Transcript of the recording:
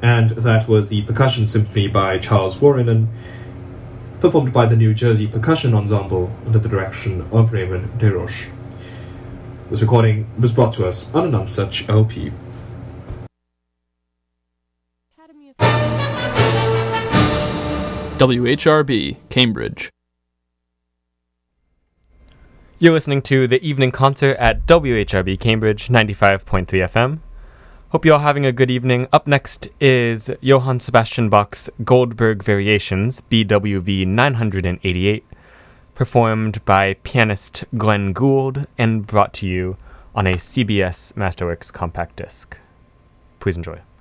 And that was the Percussion Symphony by Charles Warren, performed by the New Jersey Percussion Ensemble under the direction of Raymond Desroches. This recording was brought to us on an Unsuch LP. WHRB, Cambridge. You're listening to the evening concert at WHRB Cambridge 95.3 FM. Hope you're all having a good evening. Up next is Johann Sebastian Bach's Goldberg Variations, BWV 988, performed by pianist Glenn Gould and brought to you on a CBS Masterworks compact disc. Please enjoy.